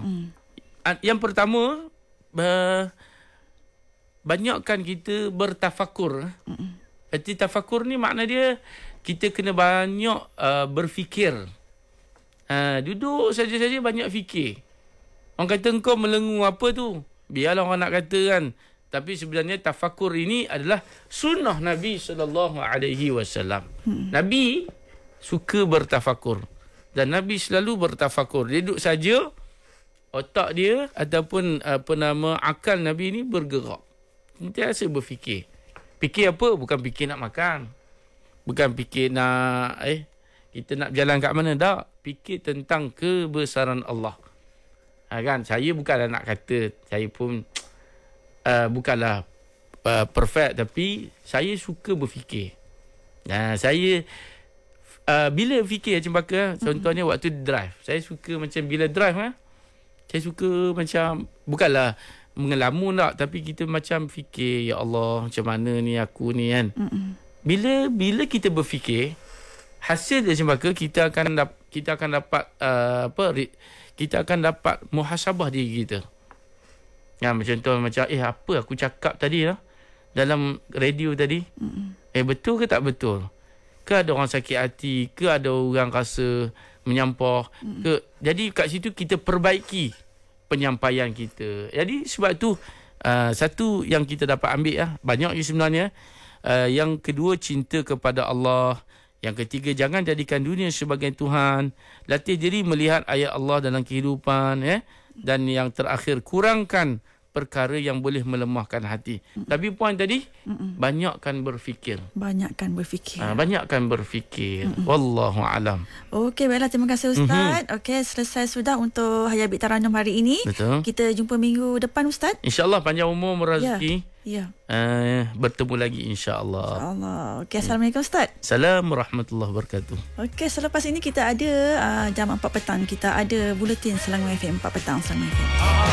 Yang pertama, banyakkan kita bertafakur. Arti tafakur ni makna dia kita kena banyak berfikir. Duduk saja-saja banyak fikir. Orang kata engkau melengu apa tu? Biarlah orang nak kata kan. Tapi sebenarnya tafakur ini adalah sunnah Nabi SAW. Nabi suka bertafakur. Dan Nabi selalu bertafakur. Dia duduk saja, otak dia ataupun akal Nabi ni bergerak. Sentiasa berfikir. Fikir apa? Bukan fikir nak makan. Bukan fikir nak kita nak berjalan kat mana. Tak. Fikir tentang kebesaran Allah. Kan? Saya bukanlah nak kata, saya pun bukanlah perfect, tapi saya suka berfikir. Saya bila fikir cempaka, contohnya waktu drive, saya suka macam bila drive saya suka macam bukanlah mengelamun tak, tapi kita macam fikir, ya Allah, macam mana ni aku ni kan. Bila kita berfikir, hasil dia cempaka, kita akan dapat kita akan dapat muhasabah diri kita. Macam tu, macam apa aku cakap tadi lah dalam radio tadi. Betul ke tak betul? Ke ada orang sakit hati, ke ada orang rasa menyampah, ke jadi kat situ kita perbaiki penyampaian kita. Jadi sebab tu satu yang kita dapat ambil banyak sebenarnya. Yang kedua, cinta kepada Allah. Yang ketiga, jangan jadikan dunia sebagai Tuhan. Latih diri melihat ayat Allah dalam kehidupan. Dan yang terakhir, kurangkan perkara yang boleh melemahkan hati. Tapi poin tadi, banyakkan berfikir. Banyakkan berfikir. Wallahu alam. Okey, baiklah, terima kasih Ustaz. Okey, selesai sudah untuk Hayabik Taranum hari ini. Betul. Kita jumpa minggu depan Ustaz. InsyaAllah panjang umur merezeki. Ya. Bertemu lagi insyaAllah. InsyaAllah. Okey, Assalamualaikum Ustaz. Assalamualaikum warahmatullahi wabarakatuh. Okey, selepas ini kita ada jam 4 petang. Kita ada buletin Selangor FM 4 petang Selangor FM.